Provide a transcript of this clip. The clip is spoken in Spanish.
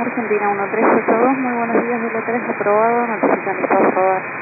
Argentina 1382, muy buenos días, del 3 aprobado, notifican listo a aprobar.